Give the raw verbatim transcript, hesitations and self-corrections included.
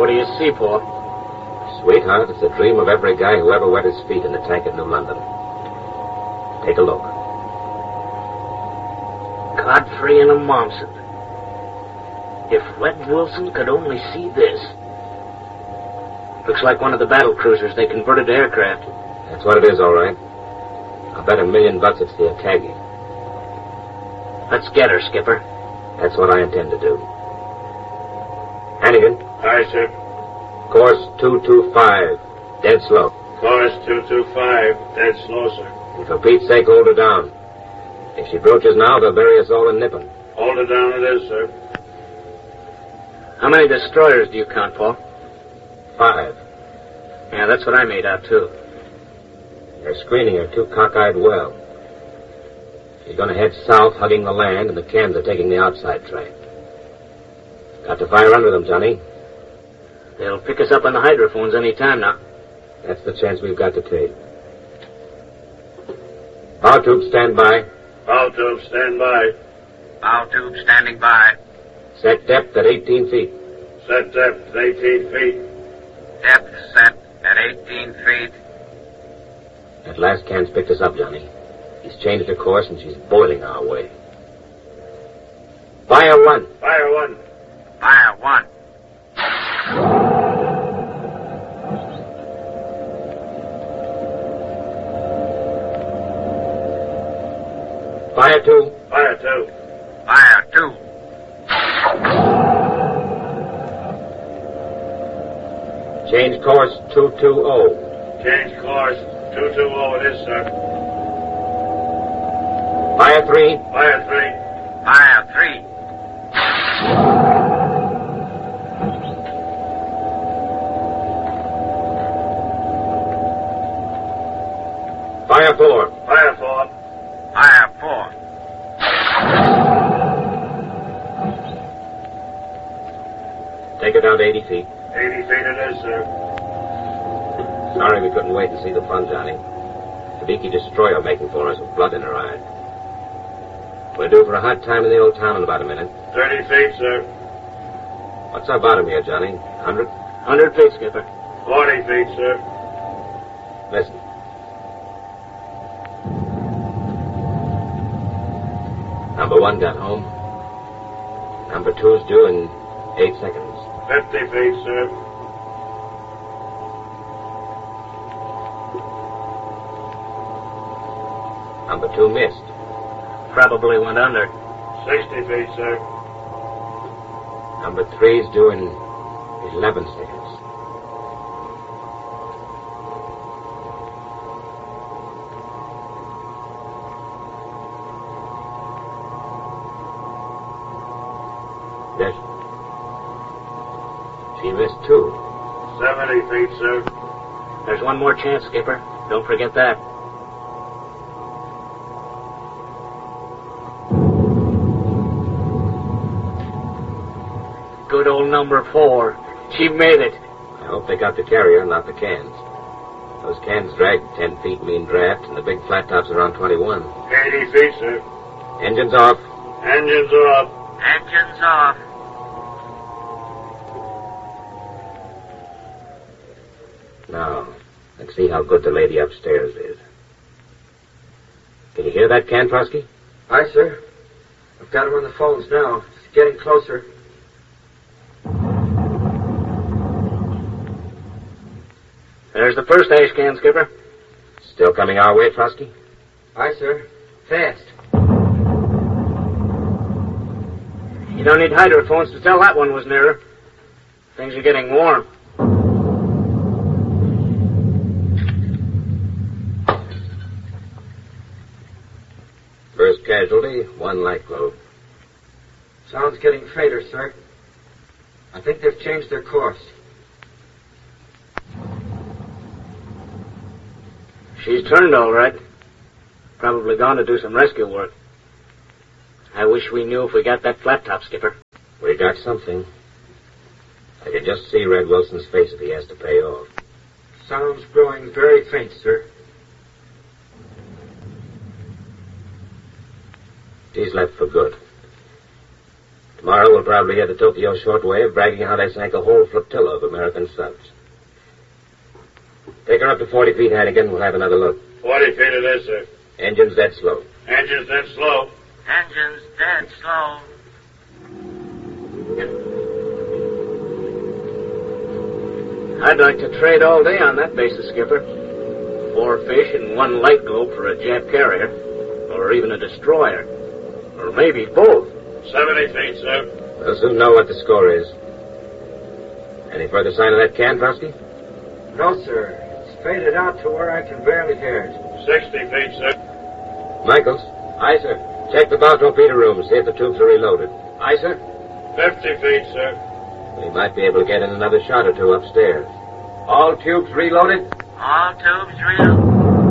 What do you see, Paul? Sweetheart, it's the dream of every guy who ever wet his feet in the tank at New London. Take a look. Godfrey and a Momsen. If Red Wilson could only see this. Looks like one of the battle cruisers they converted to aircraft. That's what it is, all right. I'll bet a million bucks it's the Akagi. Let's get her, Skipper. That's what I intend to do. Hannigan. Aye, sir. Course two two five. Dead slow. Course two two five. Dead slow, sir. And for Pete's sake, hold her down. If she broaches now, they'll bury us all in Nippon. Hold her down it is, sir. How many destroyers do you count, Paul? Five. Yeah, that's what I made out, too. They're screening her too cockeyed well. She's going to head south, hugging the land, and the cans are taking the outside track. Got to fire under them, Johnny. They'll pick us up on the hydrophones any time now. That's the chance we've got to take. Bow tube, stand by. Bow tube, stand by. Bow tube, standing by. Set depth at eighteen feet. Set depth at eighteen feet. Depth set at eighteen feet. That last can's picked us up, Johnny. He's changed her course, and she's boiling our way. Fire one. Fire one. Fire one. Fire two. Fire two. Fire two. Change course two two zero. Change course two two zero it is, sir. Fire three. Fire three. Fire three. Fire four. Fire four. Fire four. Take it down to eighty feet. eighty feet it is, sir. Sorry we couldn't wait and see the fun, Johnny. The beaky destroyer making for us with blood in her eye. We're due for a hot time in the old town in about a minute. thirty feet, sir. What's our bottom here, Johnny? Hundred? Hundred feet, Skipper. forty feet, sir. Listen. Number one got home. Number two's due in eight seconds. fifty feet, sir. Number two missed. Probably went under. sixty feet, sir. Number three's due in eleven seconds. There's... She missed two. seventy feet, sir. There's one more chance, Skipper. Don't forget that. Good old number four. She made it. I hope they got the carrier, not the cans. Those cans dragged ten feet mean draft, and the big flat tops around twenty-one. eighty feet, sir. Engines off. Engines are up. Engines off. Now, let's see how good the lady upstairs is. Can you hear that, can, Trusky? Aye, sir. I've got him on the phones now. It's getting closer. There's the first ash can, Skipper. Still coming our way, Trusky? Aye, sir. Fast. You don't need hydrophones to tell that one was nearer. Things are getting warm. First casualty, one light globe. Sound's getting fainter, sir. I think they've changed their course. She's turned all right. Probably gone to do some rescue work. I wish we knew if we got that flat top, Skipper. We got something. I can just see Red Wilson's face if he has to pay off. Sound's growing very faint, sir. He's left for good. Tomorrow we'll probably hear the Tokyo shortwave bragging how they sank a whole flotilla of American subs. Take her up to forty feet, Hannigan. We'll have another look. Forty feet it is, sir. Engine's dead slow. Engine's dead slow. Engine's dead slow. I'd like to trade all day on that basis, Skipper. Four fish and one light globe for a Jap carrier. Or even a destroyer. Or maybe both. Seventy feet, sir. We'll soon know what the score is. Any further sign of that can, Frosty? No, sir. It's faded out to where I can barely hear it. Sixty feet, sir. Michaels? Aye, sir. Check the bow torpedo room, see if the tubes are reloaded. Aye, sir. Fifty feet, sir. We might be able to get in another shot or two upstairs. All tubes reloaded? All tubes reloaded.